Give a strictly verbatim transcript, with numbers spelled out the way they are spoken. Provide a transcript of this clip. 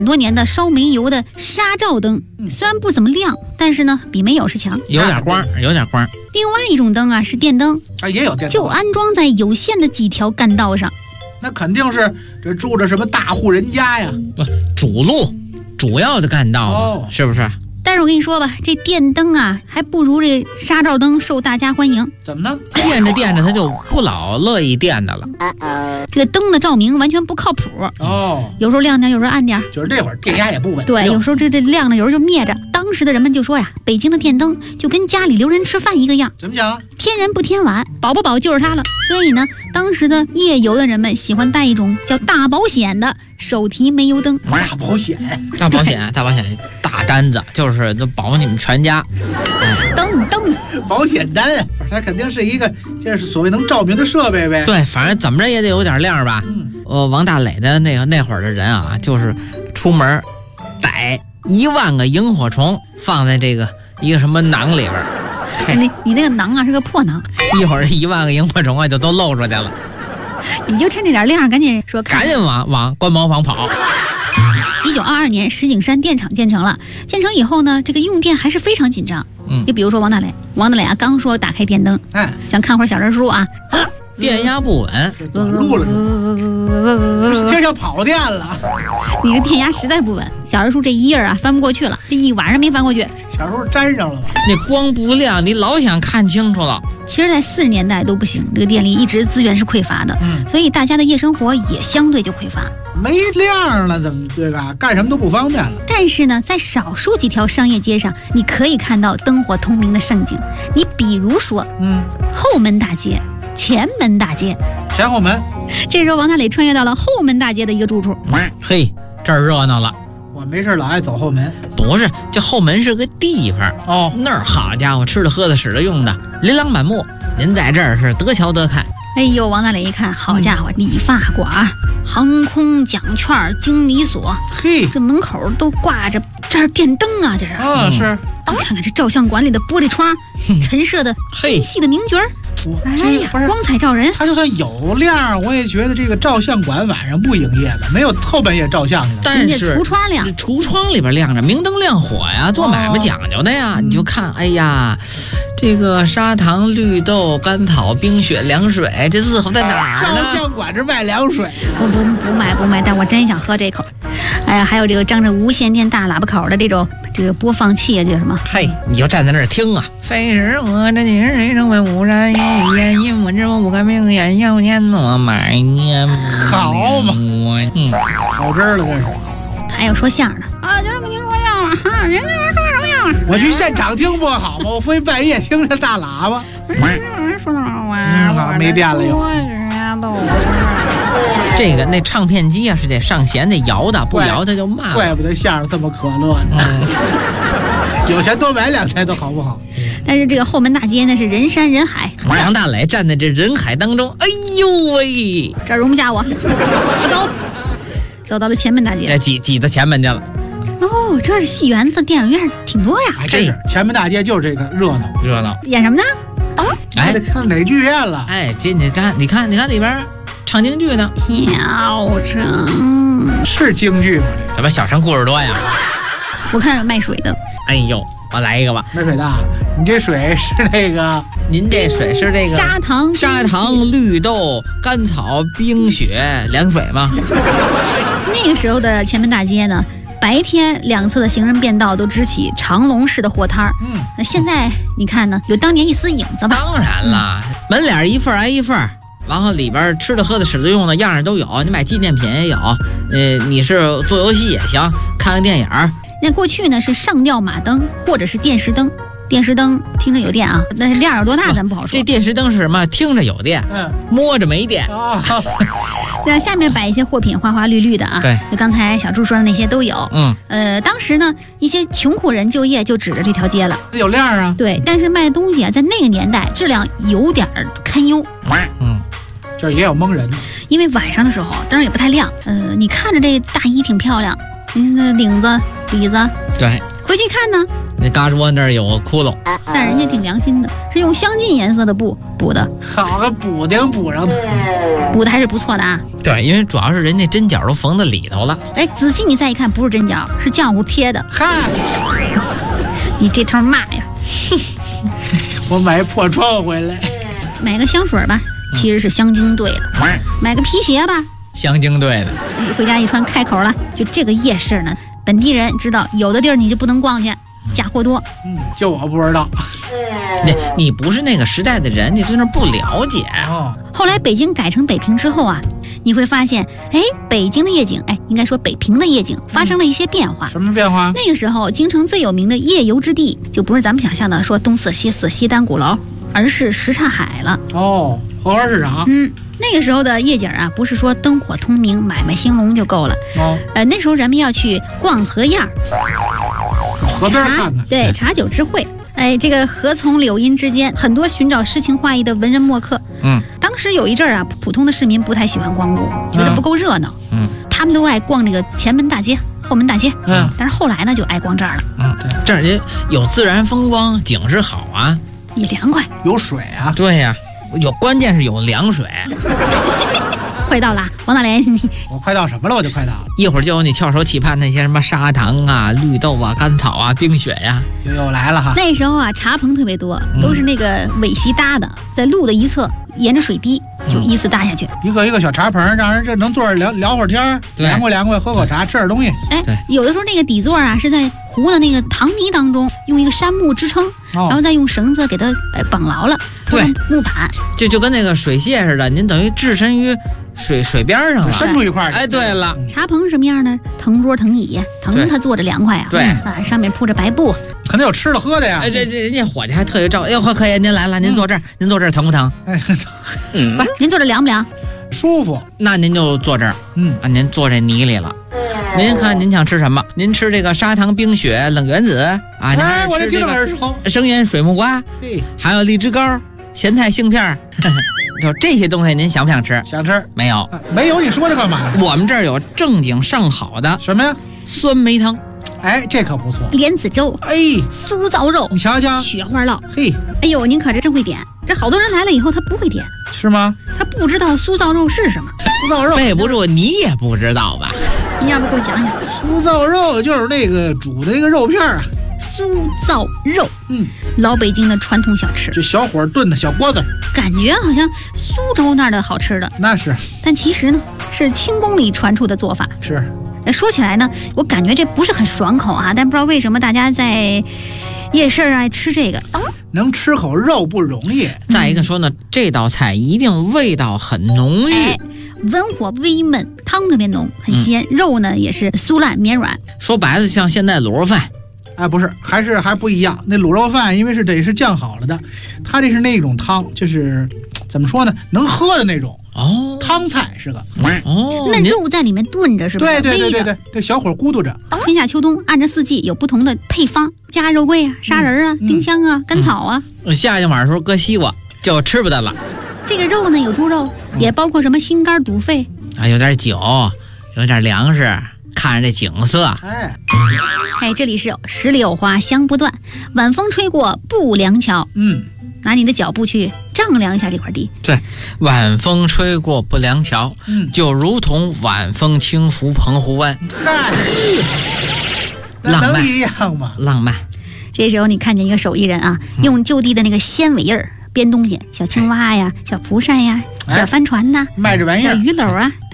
很多年的烧煤油的纱罩灯，虽然不怎么亮，但是呢，比没有是强， 有点光，有点光。 另外一种灯啊是电灯， 啊也有电灯， 就安装在有限的几条干道上。 那肯定是这住着什么大户人家呀？ 不，主路，主要的干道嘛， 哦、 是不是？ 但是我跟你说吧，这电灯啊，还不如这纱罩灯受大家欢迎。 怎么呢？ 电着电着，他就不老乐意电的了。 这个灯的照明完全不靠谱哦， 有时候亮点，有时候暗点。 就是这会儿电压也不稳定。 对，有时候这这亮着，有时候就灭着。当时的人们就说呀，北京的电灯就跟家里留人吃饭一个样。 怎么讲？ 添人不添碗，保不保就是它了。所以呢，当时的夜游的人们喜欢带一种叫大保险的手提煤油灯。 大保险， 大保险，大保险，大单子，就是都保你们全家。 灯灯， 保险单啊，它肯定是一个，这是所谓能照明的设备呗。 对，反正怎么着也得有点亮吧。 嗯， 呃，王大磊的那个那会儿的人啊，就是出门逮一万个萤火虫放在这个一个什么囊里边。 你你那个囊啊是个破囊， 一会儿一万个萤火虫啊就都露出去了。 你就趁这点亮，赶紧说， 赶紧往往关茅房跑。 一九二二年，石景山电厂建成了。建成以后呢，这个用电还是非常紧张。 嗯， 就比如说王大磊，王大磊啊，刚说打开电灯， 哎， 想看会儿小人书啊， 电压不稳， 短路了，今儿要跑电了。 你的电压实在不稳，小人书这一页啊翻不过去了，这一晚上没翻过去。 小时候粘上了吧？ 那光不亮，你老想看清楚了。 其实，在四十年代都不行，这个电力一直资源是匮乏的， 嗯， 所以大家的夜生活也相对就匮乏。 没亮了，怎么对吧？干什么都不方便了。 但是呢，在少数几条商业街上，你可以看到灯火通明的盛景。你比如说， 嗯， 后门大街、前门大街。 前后门。 这时候，王大磊穿越到了后门大街的一个住处。 嘿，这儿热闹了。 我没事老爱走后门。 不是，这后门是个地方哦， 那儿好家伙，吃的喝的使的用的琳琅满目。您在这儿是得瞧得看。 哎呦，王大磊一看，好家伙，嗯、理发馆、航空奖券经理所， 嘿， 这门口都挂着，这是电灯啊，这是啊、嗯、是。 你看看这照相馆里的玻璃窗，陈设的精细的名角儿。哎呀，光彩照人。 他就算有亮，我也觉得这个照相馆晚上不营业的，没有后半夜照相去的。 但是橱窗亮， 橱窗里边亮着，明灯亮火呀，做买卖讲究的呀。哦、你就看，哎呀，这个砂糖、绿豆、甘草、冰雪、凉水，这字号在哪儿呢？ 照相馆这卖凉水， 不不不卖不卖，但我真想喝这口。哎呀，还有这个张着无线电大喇叭口的这种这个播放器啊，这叫什么？ 嘿，你就站在那儿听啊。非是我这今日成为无人有眼，因我之我不敢明眼，要年我买年。 好嘛， 嗯， 好汁儿了这是。 还有说相声的啊，就是听说相声哈，人家说什么相声？ 我去现场听不好吗？我非半夜听着大喇叭。 说的好嗯，好，没电了又。 这个那唱片机啊是得上弦得摇的，不摇它就慢了。 怪不得相声这么可乐呢。嗯、有钱多买两台都好不好？ 但是这个后门大街呢是人山人海， 王大磊站在这人海当中，哎呦喂， 这儿容不下我，我走，走到了前门大街， 这挤挤到前门去了。 哦，这儿的戏园子、电影院挺多呀。 还真是，前门大街就是这个热闹， 热闹。 演什么呢？ 还得看哪剧院了。 哎，进去看，你看，你看里边唱京剧呢。 小城是京剧吗？ 这不小城故事多呀。 我看着卖水的。 哎呦，我来一个吧。 卖水大，你这水是那个？ 您这水是这个砂糖、 砂糖、绿豆、甘草、冰雪、凉水吗？ 那个时候的前门大街呢，白天两侧的行人便道都支起长龙式的货摊儿。嗯，那现在你看呢，有当年一丝影子吧？ 当然了，嗯、门脸一份挨一份，然后里边吃的、喝的、使的、用的样样都有。你买纪念品也有，呃，你是做游戏也行，看个电影。 那过去呢是上吊马灯或者是电石灯，电石灯听着有电啊，但是亮有多大咱不好说。 这电石灯是什么？听着有电，嗯，摸着没电。 啊， 那下面摆一些货品，花花绿绿的啊。 对， 就刚才小朱说的那些都有。 嗯， 呃，当时呢，一些穷苦人就业就指着这条街了。 有亮啊。 对，但是卖东西啊，在那个年代质量有点堪忧。 嗯，这也有蒙人， 因为晚上的时候灯也不太亮。呃，你看着这大衣挺漂亮，那领子、底子， 对， 回去看呢， 那嘎吱窝那儿有个窟窿。 但人家挺良心的，是用相近颜色的布补的， 好个补丁补上， 补的还是不错的啊。 对，因为主要是人家针脚都缝在里头了。 哎，仔细你再一看，不是针脚，是浆糊贴的。 嗨， 你这头骂呀！ 我买破窗回来， 买个香水吧，其实是香精兑的；买个皮鞋吧， 香精兑的。 回家一穿开口了。就这个夜市呢，本地人知道，有的地儿你就不能逛去，假货多。 嗯，就我不知道。 你你不是那个时代的人，你对那不了解。 哦， 后来北京改成北平之后啊，你会发现，哎，北京的夜景，哎，应该说北平的夜景发生了一些变化。 什么变化？ 那个时候，京城最有名的夜游之地，就不是咱们想象的说东四西四西单鼓楼，而是什刹海了。 哦，荷花市场。 嗯，那个时候的夜景啊，不是说灯火通明、买卖兴隆就够了。 哦， 呃，那时候人们要去逛河沿儿， 河边看看。 对，茶酒之会。哎，这个河从柳荫之间，很多寻找诗情画意的文人墨客。 嗯， 当时有一阵儿啊，普通的市民不太喜欢光顾，觉得不够热闹。 嗯， 他们都爱逛这个前门大街、后门大街。 嗯， 但是后来呢，就爱逛这儿了。 嗯，对，这儿也有自然风光，景势好啊， 也凉快。 有水啊。 对呀、啊，有关键是有凉水。 快到了，王大连，你我快到什么了？我就快到了。 一会儿就有你翘首企盼那些什么砂糖啊、绿豆啊、甘草啊、冰雪呀、 啊，又又来了哈。 那时候啊，茶棚特别多，都是那个苇席搭的，在路的一侧，沿着水滴就依次搭下去。 一个一个小茶棚，让人这能坐着聊聊会儿天，凉快凉快，喝口茶，吃点东西。 哎，有的时候那个底座啊，是在湖的那个塘泥当中，用一个杉木支撑， 哦、 然后再用绳子给它呃绑牢了， 对， 木板， 就就跟那个水榭似的，您等于置身于水水边上了， 伸出一块。 哎，对了， 茶棚什么样呢？藤桌藤椅，藤它坐着凉快啊， 对啊，上面铺着白布， 肯定有吃的喝的呀。 哎，这这人家伙计还特别照，哎呦，可以，您来了，您坐这儿，嗯、您坐这儿疼不疼？ 哎， 嗯， 不是，您坐这凉不凉？ 舒服。 那您就坐这儿， 嗯啊，您坐这泥里了。您看您想吃什么？您吃这个砂糖冰雪冷原子啊？ 哎，我这听着耳熟。 生腌水木瓜， 嘿， 还有荔枝糕、咸菜杏片儿。就这些东西，您想不想吃？ 想吃。 没有， 啊、没有，你说这干嘛呀？ 我们这儿有正经上好的什么呀？ 酸梅汤。 哎，这可不错。 莲子粥， 哎， 酥糟肉， 你瞧瞧， 雪花酪。 嘿， 哎呦，您可这真会点。这好多人来了以后，他不会点， 是吗？ 他不知道酥糟肉是什么。 酥糟肉背不住，你也不知道吧？ 你要不给我讲讲？ 酥糟肉就是那个煮的那个肉片啊。 酥糟肉， 嗯， 老北京的传统小吃， 这小火炖的小锅子， 感觉好像苏州那儿的好吃的， 那是， 但其实呢是清宫里传出的做法。 是， 说起来呢，我感觉这不是很爽口啊，但不知道为什么大家在夜市爱吃这个， 能吃口肉不容易。 再一个说呢，这道菜一定味道很浓郁。 哎，文火微焖，汤特别浓，很鲜，嗯、肉呢也是酥烂绵软。 说白了，像现在卤肉饭。 哎，不是，还是还不一样。那卤肉饭因为是得是酱好了的，它这是那种汤，就是怎么说呢，能喝的那种。 哦， 汤菜是个。 哦， 那肉在里面炖着是吧？ 对对对对对，这小火咕嘟着。 春夏秋冬按着四季有不同的配方，加肉桂啊、砂仁啊、嗯、丁香啊、甘草啊。 嗯、夏天晚上时候搁西瓜就吃不得了。 这个肉呢有猪肉，嗯、也包括什么心肝、肚肺啊，有点酒，有点粮食。看着这景色， 哎， 哎，这里是十里有花香不断，晚风吹过不凉桥。 嗯， 拿你的脚步去丈量一下这块地。 对，晚风吹过不凉桥， 嗯， 就如同晚风轻拂澎湖湾。 嗨， 浪漫一样吗？ 浪漫。 这时候你看见一个手艺人啊，嗯、用就地的那个纤维叶儿编东西，小青蛙呀、小蒲扇呀、小帆船呐、 卖这玩意儿， 小鱼篓啊。